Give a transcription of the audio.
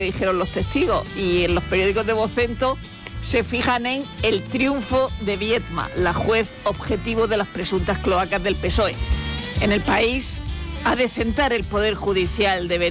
dijeron los testigos, y en los periódicos de Vocento se fijan en el triunfo de Viedma, la juez objetivo de las presuntas cloacas del PSOE. En El País, a decentar el Poder Judicial debería